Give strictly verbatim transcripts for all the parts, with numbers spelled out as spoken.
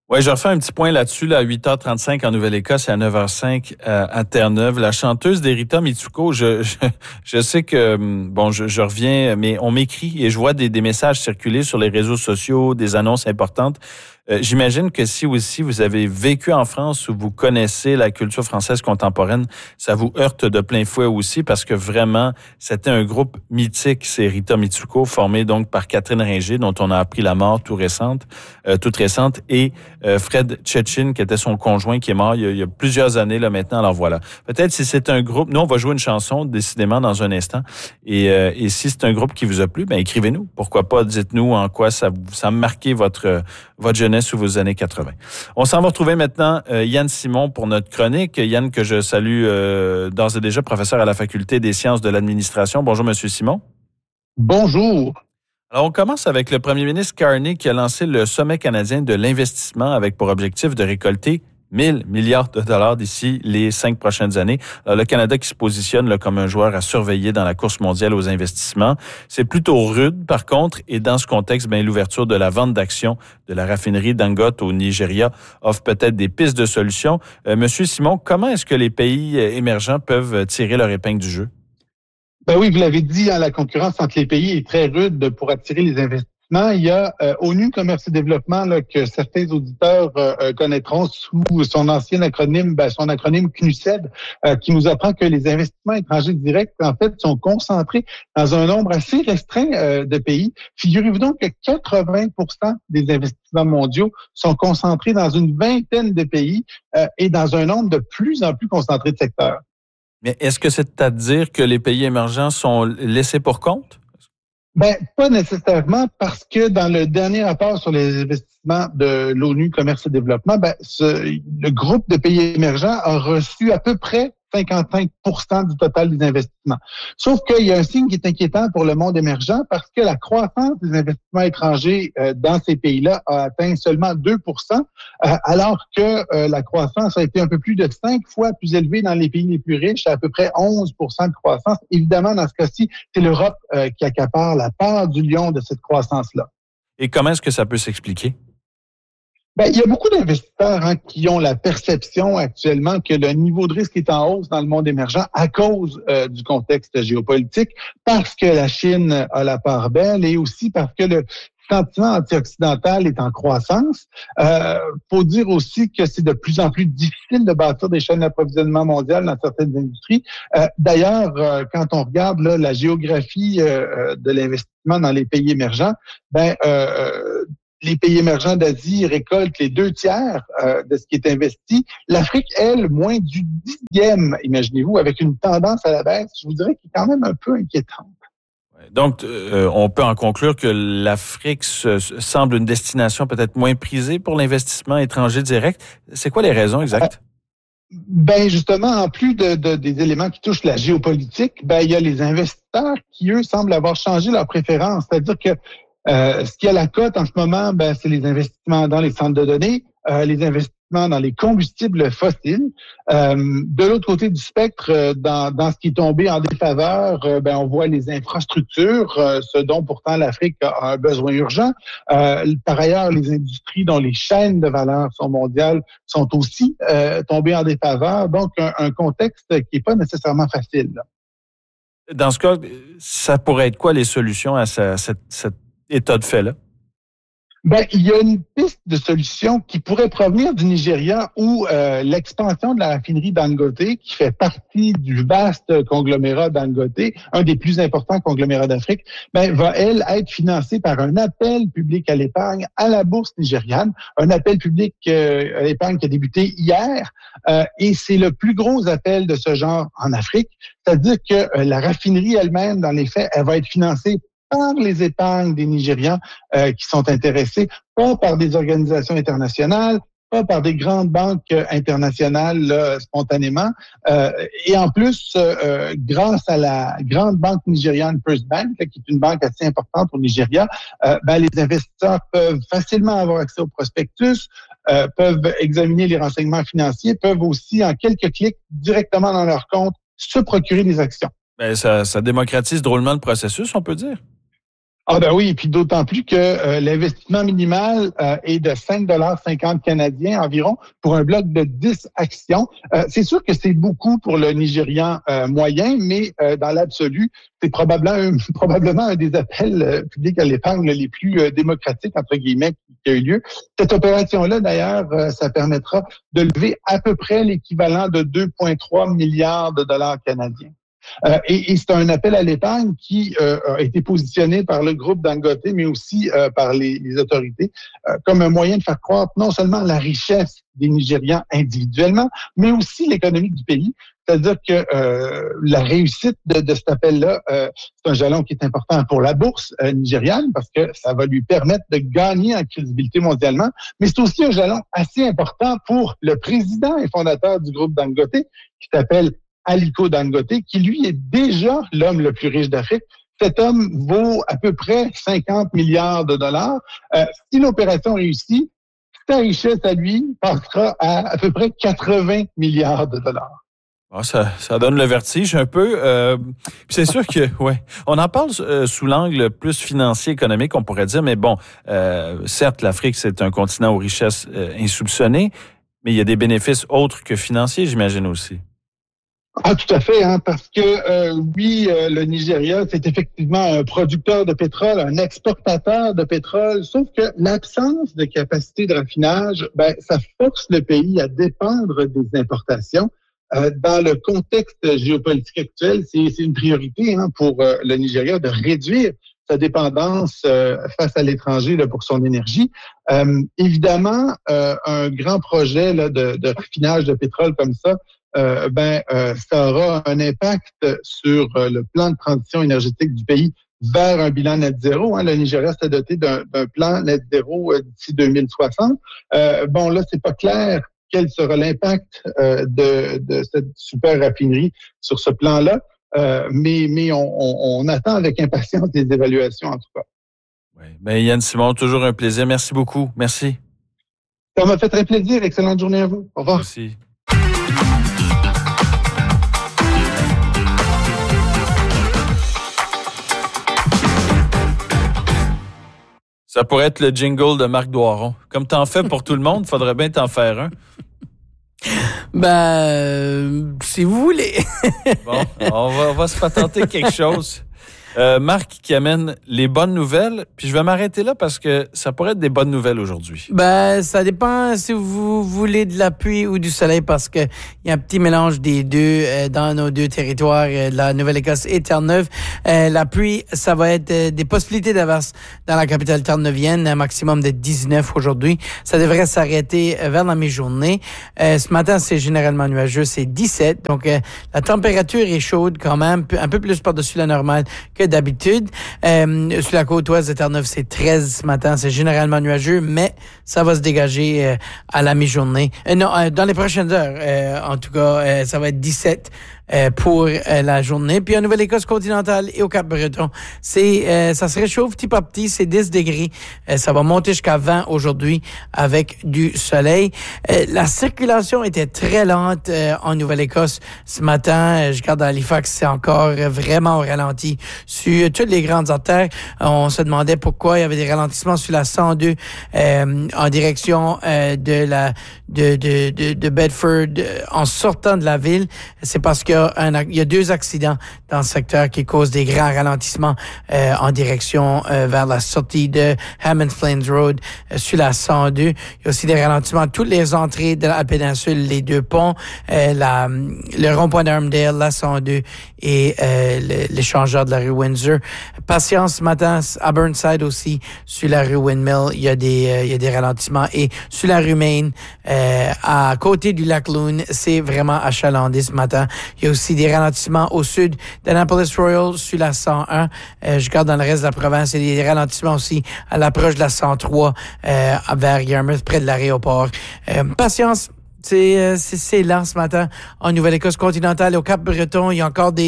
Oui, je refais un petit point là-dessus, là, à huit heures trente-cinq en Nouvelle-Écosse et à neuf heures cinq euh, à Terre-Neuve. La chanteuse d'Erita Mitsuko, je, je, je sais que, bon, je, je reviens, mais on m'écrit et je vois des, des messages circuler sur les réseaux sociaux, des annonces importantes. Euh, j'imagine que si aussi vous avez vécu en France ou vous connaissez la culture française contemporaine, ça vous heurte de plein fouet aussi parce que vraiment, c'était un groupe mythique, c'est Rita Mitsuko, formé donc par Catherine Ringer, dont on a appris la mort tout récente, euh, toute récente, et euh, Fred Tchétchin, qui était son conjoint, qui est mort il y a, il y a plusieurs années là maintenant. Alors voilà. Peut-être si c'est un groupe, nous on va jouer une chanson décidément dans un instant, et, euh, et si c'est un groupe qui vous a plu, ben écrivez-nous. Pourquoi pas, dites-nous en quoi ça, ça a marqué votre, votre jeunesse ou vos années quatre-vingt. On s'en va retrouver maintenant euh, Yann Simon pour notre chronique. Yann, que je salue euh, d'ores et déjà, professeur à la Faculté des sciences de l'administration. Bonjour, Monsieur Simon. Bonjour. Alors, on commence avec le premier ministre Carney qui a lancé le Sommet canadien de l'investissement avec pour objectif de récolter mille milliards de dollars d'ici les cinq prochaines années. Alors, le Canada qui se positionne là, comme un joueur à surveiller dans la course mondiale aux investissements. C'est plutôt rude, par contre, et dans ce contexte, ben, l'ouverture de la vente d'actions de la raffinerie Dangote au Nigeria offre peut-être des pistes de solutions. Euh, Monsieur Simon, comment est-ce que les pays émergents peuvent tirer leur épingle du jeu? Ben oui, vous l'avez dit, hein, la concurrence entre les pays est très rude pour attirer les investissements. Il y a euh, ONU Commerce et Développement là, que certains auditeurs euh, connaîtront sous son ancien acronyme, ben, son acronyme C N U S E D, euh, qui nous apprend que les investissements étrangers directs, en fait, sont concentrés dans un nombre assez restreint euh, de pays. Figurez-vous donc que quatre-vingts pour cent des investissements mondiaux sont concentrés dans une vingtaine de pays euh, et dans un nombre de plus en plus concentré de secteurs. Mais est-ce que c'est à dire que les pays émergents sont laissés pour compte? Ben, pas nécessairement, parce que dans le dernier rapport sur les investissements de l'ONU Commerce et Développement, ben, ce, le groupe de pays émergents a reçu à peu près cinquante-cinq pour cent du total des investissements. Sauf qu'il y a un signe qui est inquiétant pour le monde émergent parce que la croissance des investissements étrangers euh, dans ces pays-là a atteint seulement deux pour cent, euh, alors que euh, la croissance a été un peu plus de cinq fois plus élevée dans les pays les plus riches, à peu près onze pour cent de croissance. Évidemment, dans ce cas-ci, c'est l'Europe euh, qui accapare la part du lion de cette croissance-là. Et comment est-ce que ça peut s'expliquer? Ben, il y a beaucoup d'investisseurs hein, qui ont la perception actuellement que le niveau de risque est en hausse dans le monde émergent à cause euh, du contexte géopolitique, parce que la Chine a la part belle et aussi parce que le sentiment anti-occidental est en croissance. Euh, faut dire aussi que c'est de plus en plus difficile de bâtir des chaînes d'approvisionnement mondiales dans certaines industries. Euh, d'ailleurs, euh, quand on regarde là, la géographie euh, de l'investissement dans les pays émergents, ben euh, les pays émergents d'Asie récoltent les deux tiers euh, de ce qui est investi. L'Afrique, elle, moins du dixième, imaginez-vous, avec une tendance à la baisse, je vous dirais, qui est quand même un peu inquiétante. Donc, euh, on peut en conclure que l'Afrique se, semble une destination peut-être moins prisée pour l'investissement étranger direct. C'est quoi les raisons exactes? Ben justement, en plus de, de, des éléments qui touchent la géopolitique, ben il y a les investisseurs qui, eux, semblent avoir changé leur préférence. C'est-à-dire que Euh, ce qui est à la cote en ce moment, ben, c'est les investissements dans les centres de données, euh, les investissements dans les combustibles fossiles. Euh, de l'autre côté du spectre, euh, dans, dans ce qui est tombé en défaveur, euh, ben, on voit les infrastructures, euh, ce dont pourtant l'Afrique a un besoin urgent. Euh, par ailleurs, les industries dont les chaînes de valeur sont mondiales sont aussi euh, tombées en défaveur. Donc, un, un contexte qui n'est pas nécessairement facile. Là. Dans ce cas, ça pourrait être quoi les solutions à ce, cette, cet état de fait-là? Ben, il y a une piste de solution qui pourrait provenir du Nigeria où euh, l'expansion de la raffinerie Dangote, qui fait partie du vaste conglomérat Dangote, un des plus importants conglomérats d'Afrique, ben, va, elle, être financée par un appel public à l'épargne à la bourse nigériane, un appel public euh, à l'épargne qui a débuté hier, euh, et c'est le plus gros appel de ce genre en Afrique, c'est-à-dire que euh, la raffinerie elle-même, dans les faits, elle va être financée par les épargnes des Nigérians euh, qui sont intéressés, pas par des organisations internationales, pas par des grandes banques internationales là, spontanément. Euh, et en plus, euh, grâce à la grande banque nigériane First Bank, là, qui est une banque assez importante au Nigeria, euh, ben, les investisseurs peuvent facilement avoir accès au prospectus, euh, peuvent examiner les renseignements financiers, peuvent aussi, en quelques clics, directement dans leur compte, se procurer des actions. Ben, ça, ça démocratise drôlement le processus, on peut dire. Ah ben oui, et puis d'autant plus que euh, l'investissement minimal euh, est de cinq dollars cinquante canadiens environ pour un bloc de dix actions. Euh, c'est sûr que c'est beaucoup pour le Nigérian euh, moyen, mais euh, dans l'absolu, c'est probablement un, probablement un des appels euh, publics à l'épargne les plus euh, démocratiques, entre guillemets, qui a eu lieu. Cette opération-là, d'ailleurs, euh, ça permettra de lever à peu près l'équivalent de deux virgule trois milliards de dollars canadiens. Euh, et, et c'est un appel à l'épargne qui euh, a été positionné par le groupe Dangote, mais aussi euh, par les, les autorités, euh, comme un moyen de faire croître non seulement la richesse des Nigérians individuellement, mais aussi l'économie du pays. C'est-à-dire que euh, la réussite de, de cet appel-là, euh, c'est un jalon qui est important pour la bourse euh, nigériane parce que ça va lui permettre de gagner en crédibilité mondialement, mais c'est aussi un jalon assez important pour le président et fondateur du groupe Dangote, qui s'appelle Aliko Dangote, qui lui est déjà l'homme le plus riche d'Afrique. Cet homme vaut à peu près cinquante milliards de dollars. Euh, si l'opération réussit, sa richesse à lui passera à à peu près quatre-vingts milliards de dollars. Ah, ça, ça donne le vertige un peu. Euh, c'est sûr que, ouais, on en parle euh, sous l'angle plus financier, économique, on pourrait dire, mais bon, euh, certes, l'Afrique, c'est un continent aux richesses euh, insoupçonnées, mais il y a des bénéfices autres que financiers, j'imagine aussi. Ah, tout à fait, hein, parce que euh, oui, euh, le Nigeria, c'est effectivement un producteur de pétrole, un exportateur de pétrole, sauf que l'absence de capacité de raffinage, ben, ça force le pays à dépendre des importations. Euh, dans le contexte géopolitique actuel, c'est, c'est une priorité hein, pour euh, le Nigeria de réduire sa dépendance euh, face à l'étranger là, pour son énergie. Euh, évidemment, euh, un grand projet là, de, de raffinage de pétrole comme ça, Euh, ben, euh, ça aura un impact sur euh, le plan de transition énergétique du pays vers un bilan net zéro. Hein. Le Nigeria s'est doté d'un, d'un plan net zéro euh, d'ici deux mille soixante. Euh, bon, là, c'est pas clair quel sera l'impact euh, de, de cette super raffinerie sur ce plan-là, euh, mais, mais on, on, on attend avec impatience des évaluations, en tout cas. Oui. Ben, Yann Simon, toujours un plaisir. Merci beaucoup. Merci. Ça m'a fait très plaisir. Excellente journée à vous. Au revoir. Merci. Ça pourrait être le jingle de Marc Doiron. Comme t'en fais pour tout le monde, il faudrait bien t'en faire un. Ben, euh, si vous voulez. Bon, on va, on va se patenter quelque chose. Euh, Marc qui amène les bonnes nouvelles, puis je vais m'arrêter là parce que ça pourrait être des bonnes nouvelles aujourd'hui. Ben, ça dépend si vous voulez de la pluie ou du soleil parce que il y a un petit mélange des deux euh, dans nos deux territoires, euh, la Nouvelle-Écosse et Terre-Neuve. Euh, la pluie, ça va être euh, des possibilités d'averse dans la capitale terre-neuvienne, un maximum de dix-neuf aujourd'hui. Ça devrait s'arrêter vers la mi-journée. Euh, ce matin, c'est généralement nuageux, c'est dix-sept. Donc, euh, la température est chaude quand même, un peu plus par-dessus la normale que d'habitude. Euh, sur la côte ouest de Terre-Neuve, c'est treize ce matin. C'est généralement nuageux, mais ça va se dégager euh, à la mi-journée. Euh, non, euh, dans les prochaines heures, euh, en tout cas, euh, ça va être dix-sept euh, pour euh, la journée. Puis en Nouvelle-Écosse continentale et au Cap-Breton, c'est euh, ça se réchauffe petit à petit, c'est dix degrés. Euh, ça va monter jusqu'à vingt aujourd'hui avec du soleil. Euh, la circulation était très lente euh, en Nouvelle-Écosse ce matin. Euh, je regarde à Halifax, c'est encore euh, vraiment au ralenti sur toutes les grandes artères. On se demandait pourquoi il y avait des ralentissements sur la cent deux euh, en direction euh, de la de de de, de Bedford euh, en sortant de la ville. C'est parce qu'il y a un il y a deux accidents dans le secteur qui causent des grands ralentissements euh, en direction euh, vers la sortie de Hammond Plains Road euh, sur la cent deux. Il y a aussi des ralentissements à toutes les entrées de la péninsule, les deux ponts, euh, la le rond-point d'Armdale, la cent deux et euh, l'échangeur de la rue Windsor. Patience ce matin à Burnside aussi, sur la rue Windmill, il y a des euh, il y a des ralentissements et sur la rue Main, euh, à côté du lac Loon, c'est vraiment achalandé ce matin. Il y a aussi des ralentissements au sud d'Annapolis Royal sur la cent un. Euh, je regarde dans le reste de la province, il y a des ralentissements aussi à l'approche de la cent trois euh, vers Yarmouth, près de l'aéroport. Euh, patience. C'est, c'est, c'est lent ce matin en Nouvelle-Écosse continentale et au Cap-Breton. Il y a encore des,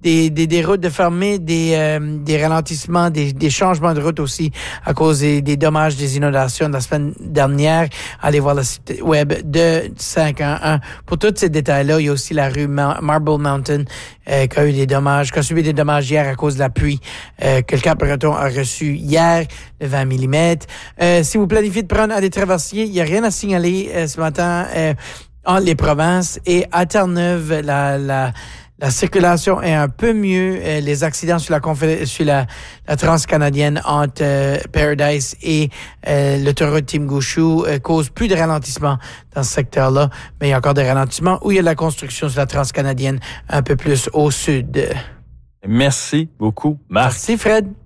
des, des, des routes de fermées, des, euh, des ralentissements, des, des changements de route aussi à cause des, des dommages des inondations de la semaine dernière. Allez voir le site web de cinq un un. Pour tous ces détails-là, il y a aussi la rue Mar- Marble Mountain euh, qui a eu des dommages, qui a subi des dommages hier à cause de la pluie euh, que le Cap-Breton a reçu hier, de vingt millimètres. Euh, si vous planifiez de prendre à des traversiers, il n'y a rien à signaler euh, ce matin euh, entre les provinces. Et à Terre-Neuve, la, la, la circulation est un peu mieux. Euh, les accidents sur la confé- sur la, la transcanadienne entre euh, Paradise et euh, l'autoroute Tim-Gouchou euh, causent plus de ralentissement dans ce secteur-là. Mais il y a encore des ralentissements où il y a de la construction sur la transcanadienne un peu plus au sud. Merci beaucoup, Marc. Merci, Fred.